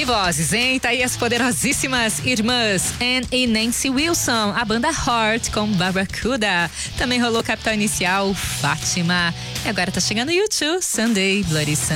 Que vozes, hein? Tá aí as poderosíssimas irmãs Anne e Nancy Wilson, a banda Heart com Barracuda. Também rolou Capital Inicial, Fátima. E agora tá chegando o U2, Sunday, Bloody Sunday.